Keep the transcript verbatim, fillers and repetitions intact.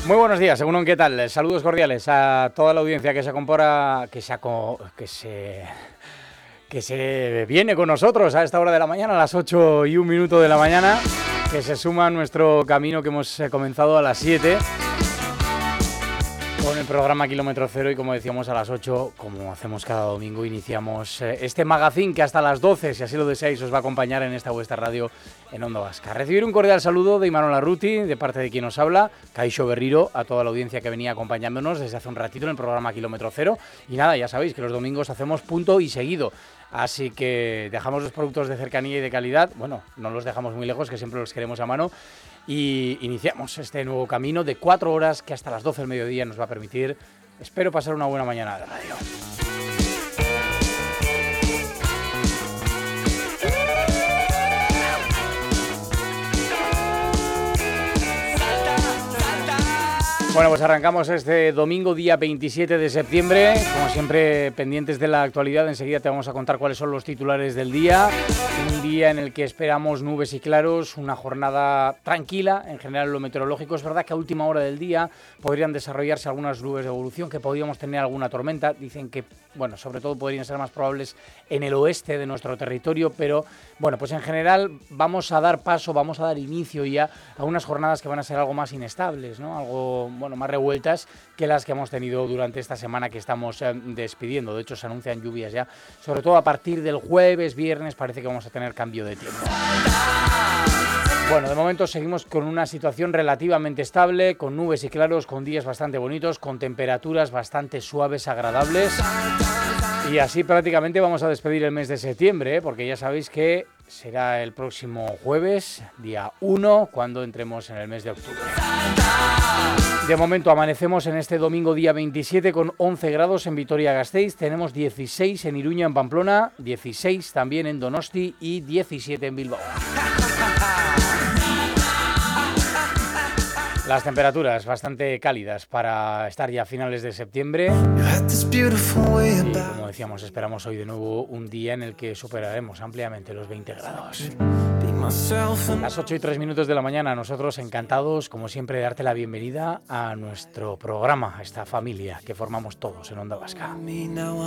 Muy buenos días, según ¿qué tal? Saludos cordiales a toda la audiencia que se compora, que se, aco, que se que se viene con nosotros a esta hora de la mañana, a las ocho y un minuto de la mañana, que se suma a nuestro camino que hemos comenzado a las siete. Con el programa Kilómetro Cero y como decíamos a las ocho, como hacemos cada domingo, iniciamos este magazine que hasta las doce, si así lo deseáis, os va a acompañar en esta vuestra radio en Onda Vasca. Recibir un cordial saludo de Imanol Arruti, de parte de quien os habla, Kaixo Berriro, a toda la audiencia que venía acompañándonos desde hace un ratito en el programa Kilómetro Cero. Y nada, ya sabéis que los domingos hacemos punto y seguido. Así que dejamos los productos de cercanía y de calidad, bueno, no los dejamos muy lejos, que siempre los queremos a mano, y iniciamos este nuevo camino de cuatro horas que hasta las doce del mediodía nos va a permitir, espero, pasar una buena mañana de radio. Bueno, pues arrancamos este domingo, día veintisiete de septiembre. Como siempre, pendientes de la actualidad, enseguida te vamos a contar cuáles son los titulares del día. Un día en el que esperamos nubes y claros, una jornada tranquila, en general lo meteorológico. Es verdad que a última hora del día podrían desarrollarse algunas nubes de evolución, que podríamos tener alguna tormenta. Dicen que, bueno, sobre todo podrían ser más probables en el oeste de nuestro territorio, pero bueno, pues en general vamos a dar paso, vamos a dar inicio ya a unas jornadas que van a ser algo más inestables, ¿no? Algo, bueno, más revueltas que las que hemos tenido durante esta semana que estamos eh, despidiendo. De hecho, se anuncian lluvias ya, sobre todo a partir del jueves, viernes, parece que vamos a tener cambio de tiempo. Bueno, de momento seguimos con una situación relativamente estable, con nubes y claros, con días bastante bonitos, con temperaturas bastante suaves, agradables. Y así prácticamente vamos a despedir el mes de septiembre, ¿eh? Porque ya sabéis que será el próximo jueves, día uno, cuando entremos en el mes de octubre. De momento amanecemos en este domingo día veintisiete con once grados en Vitoria-Gasteiz, tenemos dieciséis en Iruña, en Pamplona, dieciséis también en Donosti y diecisiete en Bilbao. Las temperaturas bastante cálidas para estar ya a finales de septiembre. Y como decíamos, esperamos hoy de nuevo un día en el que superaremos ampliamente los veinte grados. Las ocho y tres minutos de la mañana, nosotros encantados, como siempre, de darte la bienvenida a nuestro programa, a esta familia que formamos todos en Onda Vasca.